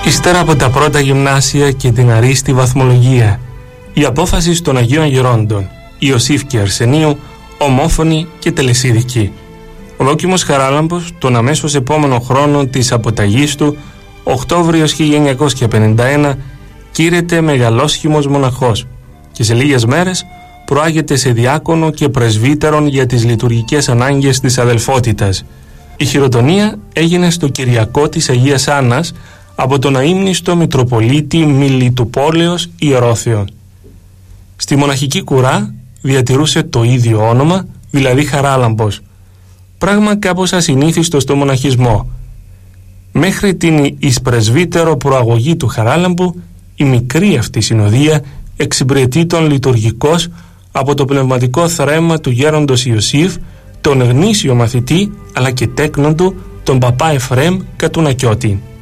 Ύστερα από τα πρώτα γυμνάσια και την αρίστη βαθμολογία, η απόφαση των Αγίων Γερόντων, Ιωσήφ και Αρσενίου, ομόφωνη και τελεσίδικη. Ο δόκιμος Χαράλαμπος, τον αμέσως επόμενο χρόνο της αποταγής του, Οκτώβριος 1951, κήρεται μεγαλόσχημος μοναχός και σε λίγες μέρες προάγεται σε διάκονο και πρεσβύτερον για τις λειτουργικές ανάγκες της αδελφότητας. Η χειροτονία έγινε στο Κυριακό της Αγίας Άννας από τον αείμνηστο Μητροπολίτη Μιλιτουπόλεως Ιερόθεων. Στη μοναχική κουρά διατηρούσε το ίδιο όνομα, δηλαδή Χαράλαμπος, πράγμα κάπως ασυνήθιστο στο μοναχισμό. Μέχρι την εις πρεσβύτερο προαγωγή του Χαράλαμπου, η μικρή αυτή συνοδεία εξυπηρετεί τον λειτουργικός από το πνευματικό θρέμα του γέροντος Ιωσήφ, τον γνήσιο μαθητή αλλά και τέκνον του, τον παπά Εφραίμ Κατουνακιώτη.